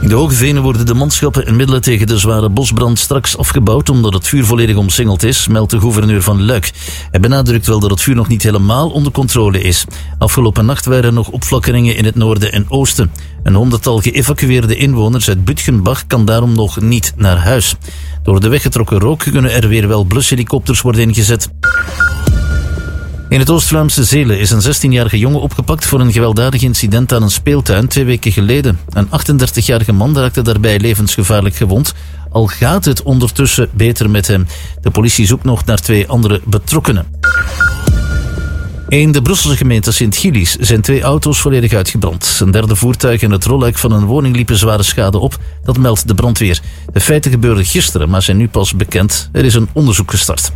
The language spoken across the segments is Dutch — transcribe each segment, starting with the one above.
In de Hoge Venen worden de manschappen en middelen tegen de zware bosbrand straks afgebouwd omdat het vuur volledig omsingeld is, meldt de gouverneur van Luik. Hij benadrukt wel dat het vuur nog niet helemaal onder controle is. Afgelopen nacht waren er nog opflakkeringen in het noorden en oosten. Een 100-tal geëvacueerde inwoners uit Bütgenbach kan daarom nog niet naar huis. Door de weggetrokken rook kunnen er weer wel blushelikopters worden ingezet. In het Oost-Vlaamse Zelen is een 16-jarige jongen opgepakt voor een gewelddadig incident aan een speeltuin 2 weken geleden. Een 38-jarige man raakte daarbij levensgevaarlijk gewond, al gaat het ondertussen beter met hem. De politie zoekt nog naar 2 andere betrokkenen. In de Brusselse gemeente Sint-Gillis zijn 2 auto's volledig uitgebrand. Een derde voertuig en het rolluik van een woning liepen zware schade op. Dat meldt de brandweer. De feiten gebeurden gisteren, maar zijn nu pas bekend. Er is een onderzoek gestart.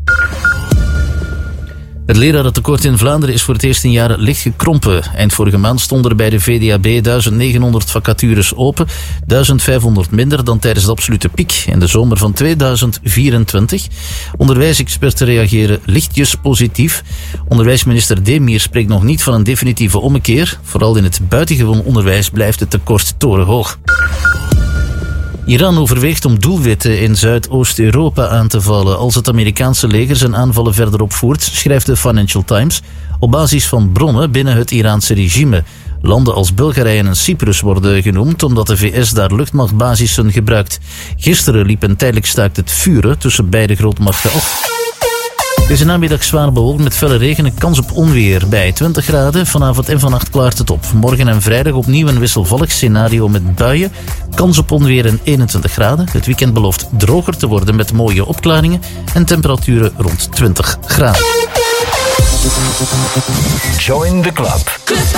Het lerarentekort in Vlaanderen is voor het eerst in jaren licht gekrompen. Eind vorige maand stonden er bij de VDAB 1900 vacatures open, 1500 minder dan tijdens de absolute piek in de zomer van 2024. Onderwijsexperten reageren lichtjes positief. Onderwijsminister Demir spreekt nog niet van een definitieve ommekeer. Vooral in het buitengewoon onderwijs blijft het tekort torenhoog. Iran overweegt om doelwitten in Zuidoost-Europa aan te vallen als het Amerikaanse leger zijn aanvallen verder opvoert, schrijft de Financial Times, op basis van bronnen binnen het Iraanse regime. Landen als Bulgarije en Cyprus worden genoemd omdat de VS daar luchtmachtbasissen gebruikt. Gisteren liep een tijdelijk staakt het vuren tussen beide grootmachten af. Deze namiddag zwaar bewolkt met felle regen en kans op onweer bij 20 graden. Vanavond en vannacht klaart het op. Morgen en vrijdag opnieuw een wisselvallig scenario met buien. Kans op onweer en 21 graden. Het weekend belooft droger te worden met mooie opklaringen en temperaturen rond 20 graden. Join the club.